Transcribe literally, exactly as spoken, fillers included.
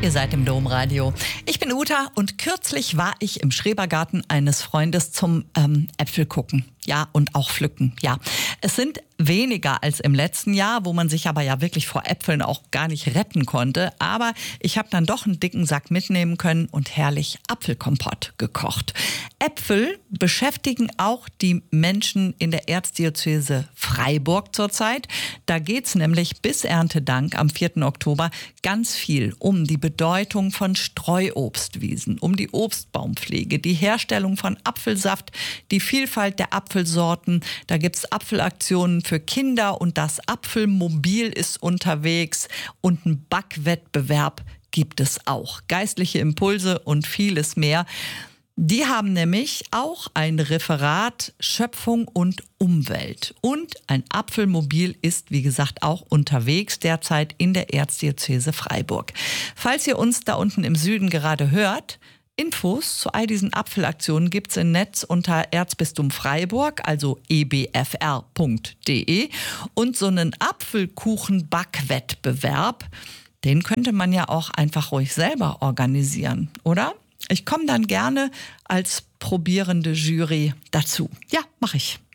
Ihr seid im Domradio. Ich bin Uta und kürzlich war ich im Schrebergarten eines Freundes zum ähm, Äpfel gucken. Ja, und auch pflücken, ja. Es sind weniger als im letzten Jahr, wo man sich aber ja wirklich vor Äpfeln auch gar nicht retten konnte. Aber ich habe dann doch einen dicken Sack mitnehmen können und herrlich Apfelkompott gekocht. Äpfel beschäftigen auch die Menschen in der Erzdiözese Freiburg zurzeit. Da geht's nämlich bis Erntedank am vierten Oktober ganz viel um die Bedeutung von Streuobstwiesen, um die Obstbaumpflege, die Herstellung von Apfelsaft, die Vielfalt der Apfelsorten. Da gibt's Apfelaktionen für Kinder und das Apfelmobil ist unterwegs und ein Backwettbewerb gibt es auch. Geistliche Impulse und vieles mehr. Die haben nämlich auch ein Referat Schöpfung und Umwelt. Und ein Apfelmobil ist, wie gesagt, auch unterwegs derzeit in der Erzdiözese Freiburg. Falls ihr uns da unten im Süden gerade hört, Infos zu all diesen Apfelaktionen gibt's im Netz unter Erzbistum Freiburg, also e b f r punkt d e. Und so einen Apfelkuchen-Backwettbewerb, den könnte man ja auch einfach ruhig selber organisieren, oder? Ich komme dann gerne als probierende Jury dazu. Ja, mache ich.